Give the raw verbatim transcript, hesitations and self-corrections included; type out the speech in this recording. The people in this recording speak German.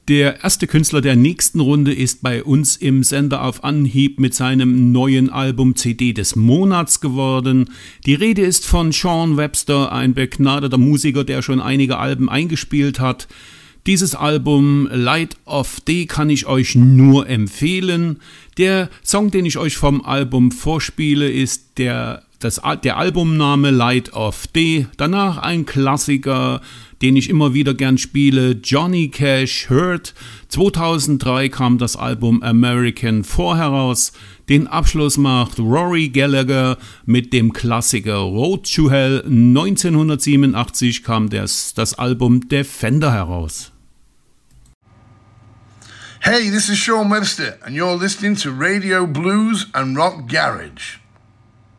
Der erste Künstler der nächsten Runde ist bei uns im Sender auf Anhieb mit seinem neuen Album C D des Monats geworden. Die Rede ist von Sean Webster, ein begnadeter Musiker, der schon einige Alben eingespielt hat. Dieses Album Light of Day kann ich euch nur empfehlen. Der Song, den ich euch vom Album vorspiele, ist der, das, der Albumname Light of Day. Danach ein Klassiker, den ich immer wieder gern spiele, Johnny Cash, Hurt. zweitausenddrei kam das Album American Four heraus. Den Abschluss macht Rory Gallagher mit dem Klassiker Road to Hell. neunzehnhundertsiebenundachtzig kam das, das Album Defender heraus. Hey, this is Sean Webster and you're listening to Radio Blues and Rock Garage.